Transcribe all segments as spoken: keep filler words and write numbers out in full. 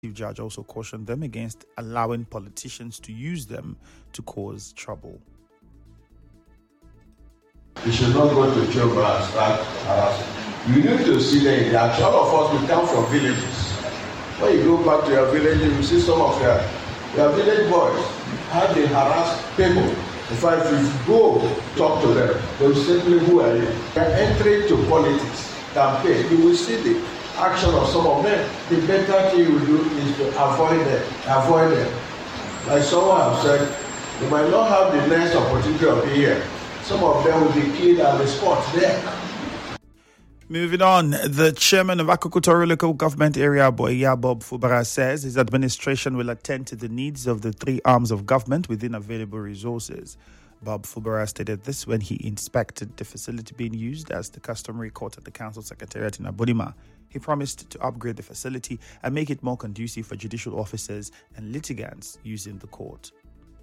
The judge also cautioned them against allowing politicians to use them to cause trouble. You should not go to chamber and start harassing. You need to see them in the action. All of us, we come from villages. When you go back to your village, you see some of your, your village boys how they harass people. In fact, if you go talk to them, they will simply, who are you? They are entering to politics, campaign. You will see the action of some of them. The better thing you will do is to avoid them. Avoid them. Like someone has said, they might not have the next opportunity of being here. Some of them will be killed at the spot there. Moving on, the chairman of Akukutoro Local Government Area, Boya Bob Fubara, says his administration will attend to the needs of the three arms of government within available resources. Bob Fubara stated this when he inspected the facility being used as the customary court at the council secretariat in Abodima. He promised to upgrade the facility and make it more conducive for judicial officers and litigants using the court.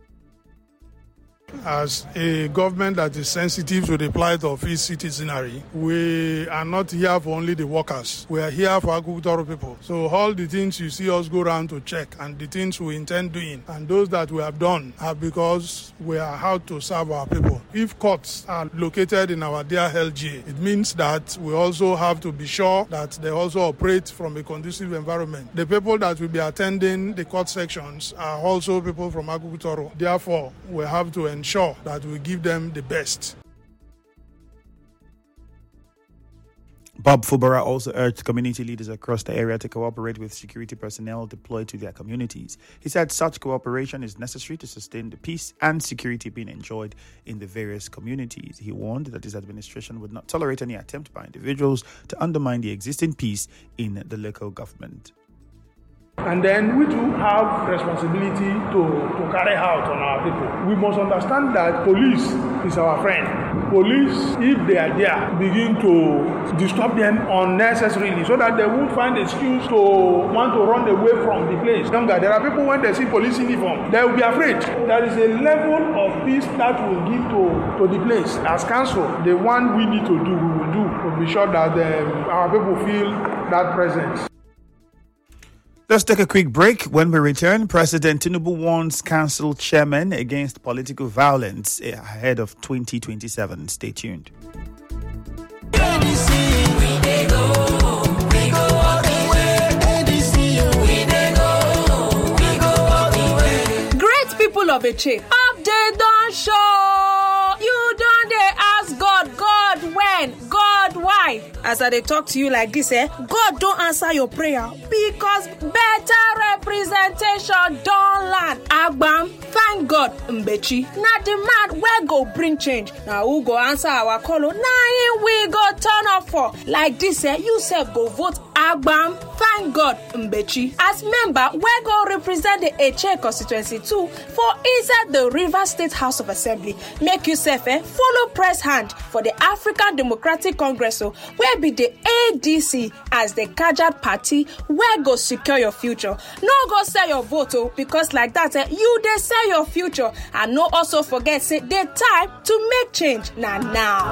As a government that is sensitive to the plight of its citizenry, we are not here for only the workers. We are here for Akukutoro people. So all the things you see us go around to check and the things we intend doing and those that we have done are because we are out to serve our people. If courts are located in our dear L G A, it means that we also have to be sure that they also operate from a conducive environment. The people that will be attending the court sections are also people from Akukutoro. Therefore, we have to ensure that we give them the best. Bob Fubara also urged community leaders across the area to cooperate with security personnel deployed to their communities. He said such cooperation is necessary to sustain the peace and security being enjoyed in the various communities. He warned that his administration would not tolerate any attempt by individuals to undermine the existing peace in the local government. And then we do have responsibility to, to carry out on our people. We must understand that police is our friend. Police, if they are there, begin to disturb them unnecessarily so that they won't find excuse to want to run away from the place. Younger, there are people when they see police uniform, they will be afraid. There is a level of peace that will give to, to the place. As council, the one we need to do, we will do to be sure that um, our people feel that presence. Let's take a quick break. When we return, President Tinubu warns council chairmen against political violence ahead of twenty twenty-seven. Stay tuned. Great people of Eche, update don't show. You don't dey ask God, God when, God why? As I dey talk to you like this, eh, God don't answer your prayer because better representation don't land. Agbam, thank God, Mbechi. Na the man where go bring change. Now who go answer our call? Now him we go turn up for. Like this, eh, you self go vote Agbam, thank God, Mbechi. As member, where go represent the Eche constituency too for inside the Rivers State House of Assembly. Make yourself eh, follow press hand for the African Democratic Congress, so where be the A D C as the Kajad party where go secure your future. No go sell your vote oh, because like that eh, you they sell your future and no also forget say the time to make change now now.